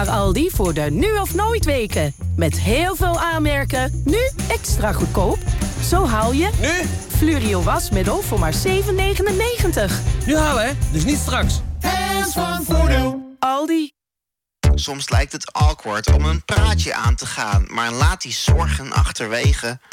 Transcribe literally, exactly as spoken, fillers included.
naar Aldi voor de nu of nooit weken. Met heel veel aanmerken, nu extra goedkoop. Zo haal je... Nu? Fluorio wasmiddel voor maar zeven negenennegentig. Nu halen, hè? Dus niet straks. Hands van Voordeel. Aldi. Soms lijkt het awkward om een praatje aan te gaan, maar laat die zorgen achterwege.